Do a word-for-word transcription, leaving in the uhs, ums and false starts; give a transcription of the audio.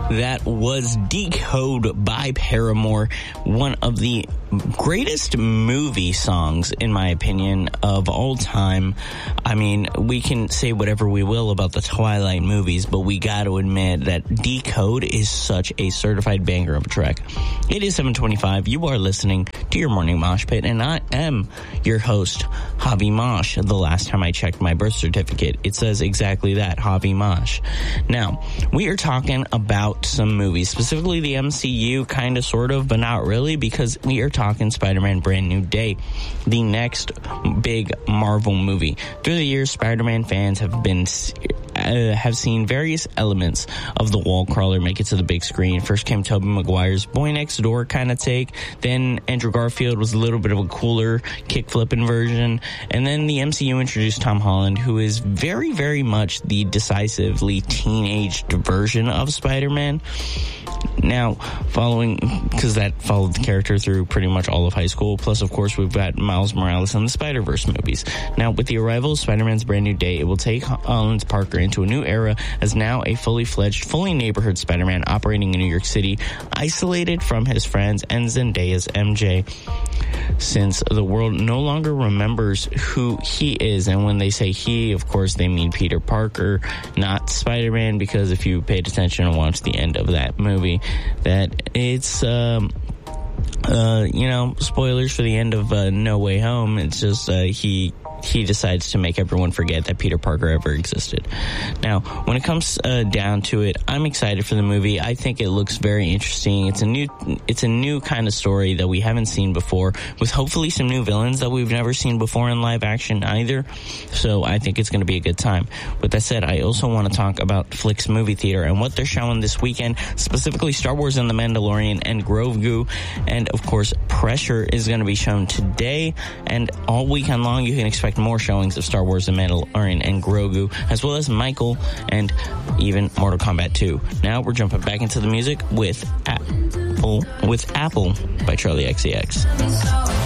That was Decode by Paramore, one of the greatest movie songs, in my opinion, of all time. I mean, we can say whatever we will about the Twilight movies, but we got to admit that Decode is such a certified banger of a track. It is seven twenty-five. You are listening to your morning mosh pit, and I am your host, Javi Mosh. The last time I checked my birth certificate, it says exactly that, Javi Mosh. Now, we are talking about some movies, specifically the M C U, kind of, sort of, but not really, because we are talking Spider-Man Brand New Day, the next big Marvel movie. Through the years, Spider-Man fans have been uh, have seen various elements of the wall crawler make it to the big screen. First came Tobey Maguire's Boy Next Door kind of take, then Andrew Garfield was a little bit of a cooler kick-flipping version, and then the M C U introduced Tom Holland, who is very, very much the decisively teenaged version of Spider-Man. Now, following, because that followed the character through pretty much all of high school, plus, of course, we've got Miles Morales and the Spider-Verse movies. Now, with the arrival of Spider-Man's Brand New Day, it will take Holland Parker into a new era as now a fully fledged, fully neighborhood Spider-Man operating in New York City, isolated from his friends and Zendaya's M J. Since the world no longer remembers who he is, and when they say he, of course, they mean Peter Parker, not Spider-Man, because if you paid attention and watched the end of that movie, that it's, um, uh, you know, spoilers for the end of uh, No Way Home. It's just uh, he he decides to make everyone forget that Peter Parker ever existed. Now, when it comes uh, down to it, I'm excited for the movie. I think it looks very interesting. It's a new, it's a new kind of story that we haven't seen before, with hopefully some new villains that we've never seen before in live action either. So I think it's going to be a good time. With that said, I also want to talk about Flicks Movie Theater and what they're showing this weekend, specifically Star Wars and the Mandalorian and Grogu, and of course, Pressure is going to be shown today, and all weekend long you can expect more showings of Star Wars, The Mandalorian, and Grogu, as well as Michael and even Mortal Kombat two. Now we're jumping back into the music with Apple, with Apple by Charlie X C X.